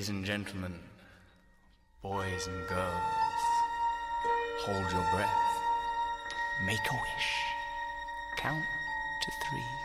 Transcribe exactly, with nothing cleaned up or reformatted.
Ladies and gentlemen, boys and girls, hold your breath, make a wish, count to three.